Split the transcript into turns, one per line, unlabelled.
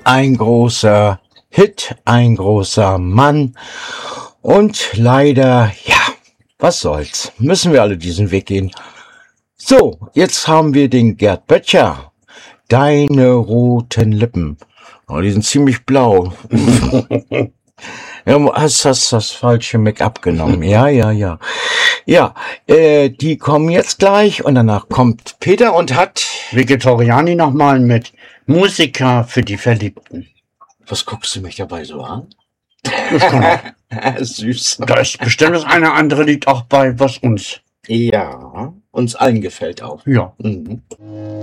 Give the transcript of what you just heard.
ein großer Hit, ein großer Mann. Und leider, ja, was soll's, müssen wir alle diesen Weg gehen. So, jetzt haben wir den Gerd Böttcher. Deine roten Lippen. Oh, die sind ziemlich blau. Ja, hast das falsche Make-up genommen. Ja. Ja, die kommen jetzt gleich und danach kommt Peter und hat...
Vegetariani nochmal mit Musiker für die Verliebten.
Was guckst du mich dabei so an?
Das kann auch.
Süß.
Da ist bestimmt das eine andere Lied auch bei, was uns.
Ja, uns allen gefällt auch.
Ja.
Mhm.